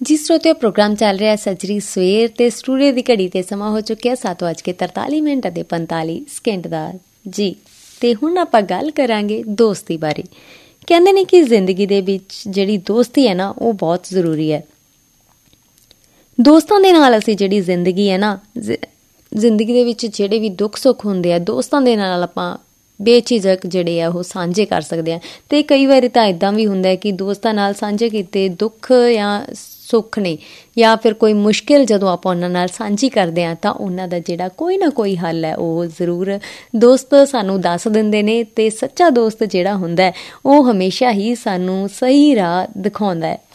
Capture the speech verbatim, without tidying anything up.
ਜੀ ਸਰੋਤਿਓ, ਪ੍ਰੋਗਰਾਮ ਚੱਲ ਰਿਹਾ ਸੱਜਰੀ ਸਵੇਰ ਤੇ ਸਟੂਡੀਓ ਦੀ ਘੜੀ ਤੇ ਸਮਾਂ ਹੋ ਚੁੱਕਿਆ ਸੱਤ ਵੱਜ ਕੇ ਤਰਤਾਲੀ ਮਿੰਟ ਅਤੇ ਪੰਤਾਲੀ ਸਕਿੰਟ ਦਾ ਜੀ। ਤੇ ਹੁਣ ਆਪਾਂ ਗੱਲ ਕਰਾਂਗੇ ਦੋਸਤੀ ਬਾਰੇ। ਕਹਿੰਦੇ ਨੇ ਕਿ ਜ਼ਿੰਦਗੀ ਦੇ ਵਿੱਚ ਜਿਹੜੀ ਦੋਸਤੀ ਹੈ ਨਾ, ਉਹ ਬਹੁਤ ਜ਼ਰੂਰੀ ਹੈ। ਦੋਸਤਾਂ ਦੇ ਨਾਲ ਅਸੀਂ ਜਿਹੜੀ ਜ਼ਿੰਦਗੀ ਹੈ ਨਾ, ਜ਼ਿੰਦਗੀ ਦੇ ਵਿੱਚ ਜਿਹੜੇ ਵੀ ਦੁੱਖ ਸੁੱਖ ਹੁੰਦੇ ਆ, ਦੋਸਤਾਂ ਦੇ ਨਾਲ ਆਪਾਂ ਬੇਝਿਜਕ ਜਿਹੜੇ ਆ ਉਹ ਸਾਂਝੇ ਕਰ ਸਕਦੇ ਹਾਂ। ਅਤੇ ਕਈ ਵਾਰੀ ਤਾਂ ਇੱਦਾਂ ਵੀ ਹੁੰਦਾ ਕਿ ਦੋਸਤਾਂ ਨਾਲ ਸਾਂਝੇ ਕੀਤੇ ਦੁੱਖ ਜਾਂ ਸੁੱਖ ਨੇ, ਜਾਂ ਫਿਰ ਕੋਈ ਮੁਸ਼ਕਿਲ ਜਦੋਂ ਆਪਾਂ ਉਹਨਾਂ ਨਾਲ ਸਾਂਝੀ ਕਰਦੇ ਹਾਂ ਤਾਂ ਉਹਨਾਂ ਦਾ ਜਿਹੜਾ ਕੋਈ ਨਾ ਕੋਈ ਹੱਲ ਹੈ ਉਹ ਜ਼ਰੂਰ ਦੋਸਤ ਸਾਨੂੰ ਦੱਸ ਦਿੰਦੇ ਨੇ। ਅਤੇ ਸੱਚਾ ਦੋਸਤ ਜਿਹੜਾ ਹੁੰਦਾ ਉਹ ਹਮੇਸ਼ਾ ਹੀ ਸਾਨੂੰ ਸਹੀ ਰਾਹ ਦਿਖਾਉਂਦਾ ਹੈ।